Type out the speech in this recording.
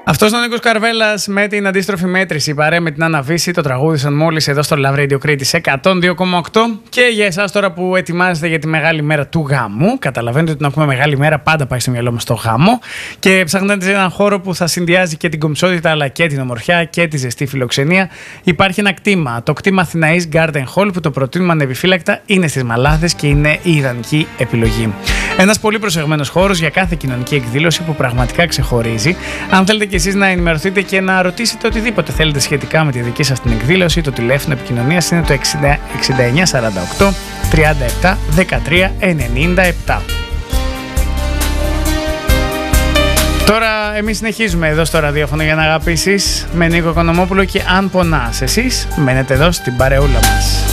Αυτός είναι ο Νίκος Καρβέλας με την αντίστροφη μέτρηση. Παρέα με την Άννα Βύση, το τραγούδισαν μόλις εδώ στο Love Radio Κρήτης 102,8. Και για εσάς τώρα που ετοιμάζετε για τη μεγάλη μέρα του γάμου, καταλαβαίνετε ότι να ακούμε μεγάλη μέρα πάντα πάει στο μυαλό μας το γάμο. Και ψάχνετε σε έναν χώρο που θα συνδυάζει και την κομψότητα αλλά και την ομορφιά και τη ζεστή φιλοξενία. Υπάρχει ένα κτήμα, το κτήμα Αθηναής Garden Hall, που το προτείνουμε ανεπιφύλακτα, είναι στις Μαλάθες και είναι η ιδανική επιλογή. Ένας πολύ προσεγμένος χώρος για κάθε κοινωνική εκδήλωση που πραγματικά ξεχωρίζει. Αν θέλετε και εσείς να ενημερωθείτε και να ρωτήσετε οτιδήποτε θέλετε σχετικά με τη δική σας την εκδήλωση, το τηλέφωνο επικοινωνίας είναι το 6948 37 13 97. Τώρα εμείς συνεχίζουμε εδώ στο ραδιόφωνο για να αγαπήσεις με Νίκο Οικονομόπουλο και αν πονάς εσείς μένετε εδώ στην παρεούλα μας.